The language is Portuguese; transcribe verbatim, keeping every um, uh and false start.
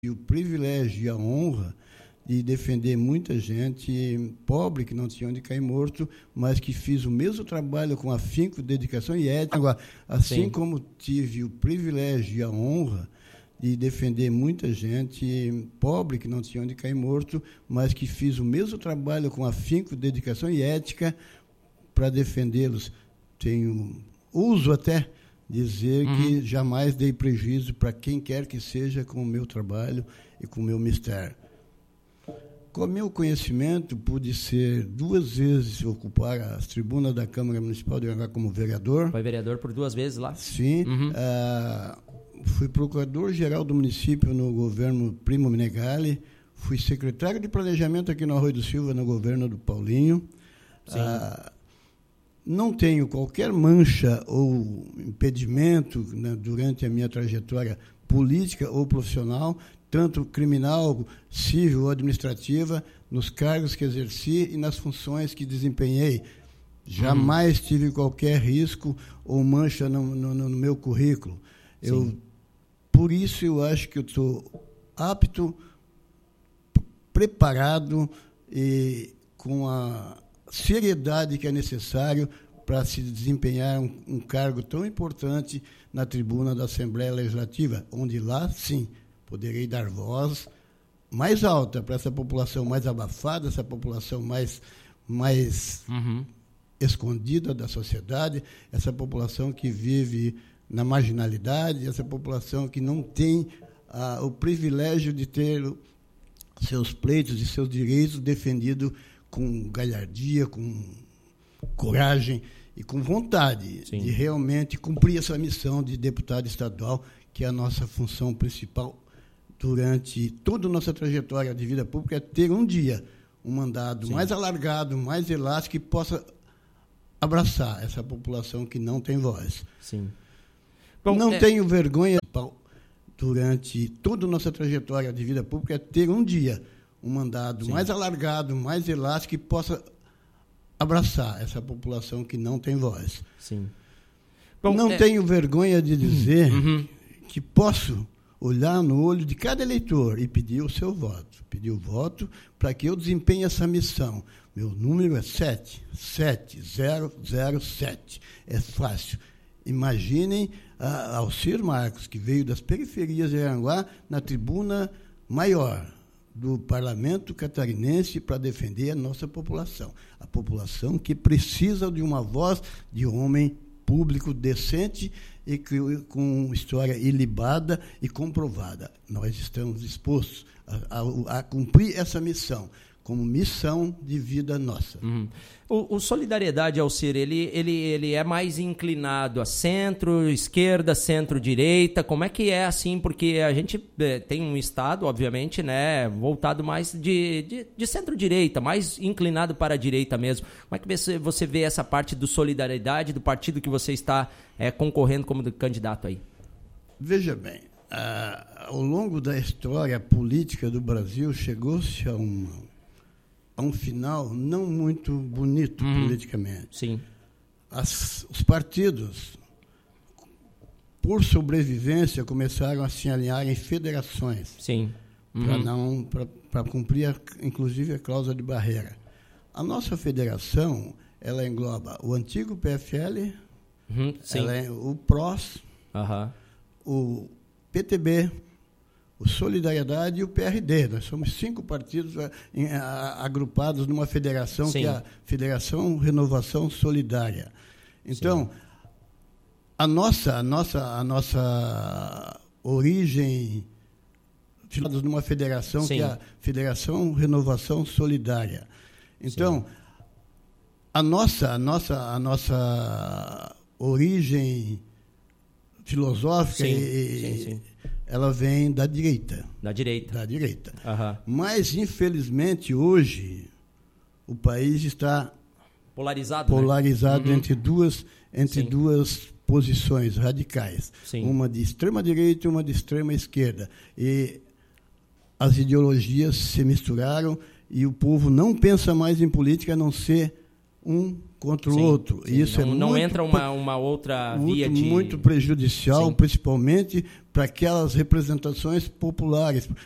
E o privilégio e a honra de defender muita gente pobre, que não tinha onde cair morto, mas que fiz o mesmo trabalho com afinco, dedicação e ética. Agora, assim Sim. como tive o privilégio e a honra de defender muita gente pobre, que não tinha onde cair morto, mas que fiz o mesmo trabalho com afinco, dedicação e ética para defendê-los. Tenho uso até dizer uhum. que jamais dei prejuízo para quem quer que seja com o meu trabalho e com o meu mistério. Com o meu conhecimento, pude ser duas vezes ocupar as tribunas da Câmara Municipal de Aranguá como vereador. Foi vereador por duas vezes lá? Sim. Uhum. Ah, fui procurador-geral do município no governo Primo Menegali. Fui secretário de planejamento aqui no Arroio do Silva, no governo do Paulinho. Sim. Ah, não tenho qualquer mancha ou impedimento, né, durante a minha trajetória política ou profissional, tanto criminal, civil ou administrativa, nos cargos que exerci e nas funções que desempenhei. Jamais hum. tive qualquer risco ou mancha no, no, no meu currículo. Eu, por isso, eu acho que eu estou apto, preparado e com a seriedade que é necessário para se desempenhar um, um cargo tão importante na tribuna da Assembleia Legislativa, onde lá, sim, poderei dar voz mais alta para essa população mais abafada, essa população mais, mais uhum. escondida da sociedade, essa população que vive na marginalidade, essa população que não tem ah, o privilégio de ter seus pleitos e seus direitos defendidos com galhardia, com coragem e com vontade Sim. de realmente cumprir essa missão de deputado estadual, que é a nossa função principal durante toda a nossa trajetória de vida pública, é ter um dia um mandato Sim. mais alargado, mais elástico, que possa abraçar essa população que não tem voz. Sim. Bom, não é... tenho vergonha, durante toda a nossa trajetória de vida pública, é ter um dia um mandato Sim. mais alargado, mais elástico, que possa abraçar essa população que não tem voz. Sim. Bom, não é... tenho vergonha de dizer uhum. que posso olhar no olho de cada eleitor e pedir o seu voto. Pedir o voto para que eu desempenhe essa missão. Meu número é sete sete zero zero sete. É fácil. Imaginem a Alcir Marcos, que veio das periferias de Aranguá, na tribuna maior do Parlamento Catarinense para defender a nossa população. A população que precisa de uma voz de homem público decente e que, com história ilibada e comprovada. Nós estamos dispostos a, a, a cumprir essa missão, como missão de vida nossa. Uhum. O, o Solidariedade, Alcir, ele, ele, ele é mais inclinado a centro, esquerda, centro-direita? Como é que é assim? Porque a gente é, tem um Estado, obviamente, né, voltado mais de, de, de centro-direita, mais inclinado para a direita mesmo. Como é que você, você vê essa parte do Solidariedade, do partido que você está é, concorrendo como candidato aí? Veja bem, ah, ao longo da história política do Brasil, chegou-se a um... a um final não muito bonito uhum. politicamente. Sim. As, os partidos, por sobrevivência, começaram a se alinhar em federações. Sim. Uhum. Para não, para cumprir, a, inclusive, a cláusula de barreira. A nossa federação, ela engloba o antigo P F L, uhum. Sim. Ela é o P R O S, uhum. o P T B, o Solidariedade e o P R D. Nós somos cinco partidos a, a, agrupados numa federação, Sim. que é a Federação Renovação Solidária. Então, a nossa, a, nossa, a nossa origem, numa federação, Sim. que é a Federação Renovação Solidária. Então, Sim. a nossa, a nossa, a nossa origem filosófica sim, e... sim, sim. ela vem da direita. Da direita. Da direita. Uhum. Mas, infelizmente, hoje, o país está polarizado, polarizado né? entre, duas, entre duas posições radicais. Sim. Uma de extrema direita e uma de extrema esquerda. E as ideologias se misturaram e o povo não pensa mais em política a não ser um contra o sim, outro. Sim. Isso não, é muito, não entra uma, uma outra muito, via de... Muito prejudicial, sim. principalmente para aquelas representações populares,